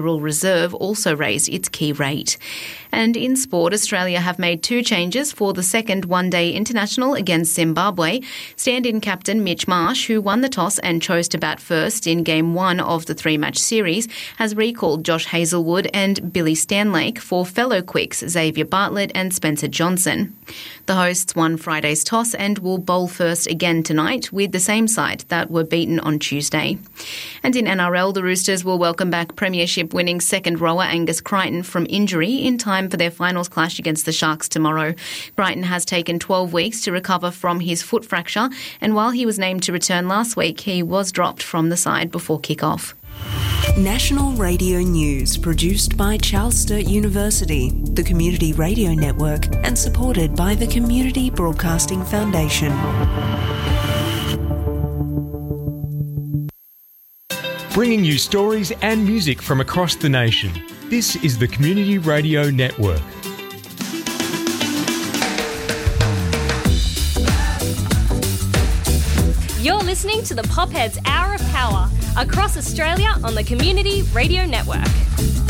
Federal Reserve also raised its key rate. And in sport, Australia have made 2 changes for the second one-day international against Zimbabwe. Stand-in captain Mitch Marsh, who won the toss and chose to bat first in Game 1 of the 3-match series, has recalled Josh Hazlewood and Billy Stanlake for fellow quicks Xavier Bartlett and Spencer Johnson. The hosts won Friday's toss and will bowl first again tonight with the same side that were beaten on Tuesday. And in NRL, the Roosters will welcome back Premiership-winning second rower Angus Crichton from injury in time for their finals clash against the Sharks tomorrow. Crichton has taken 12 weeks to recover from his foot fracture, and while he was named to return last week, he was dropped from the side before kick-off. National Radio News, produced by Charles Sturt University, the Community Radio Network, and supported by the Community Broadcasting Foundation. Bringing you stories and music from across the nation. This is the Community Radio Network. You're listening to the Popheads Hour of Power across Australia on the Community Radio Network.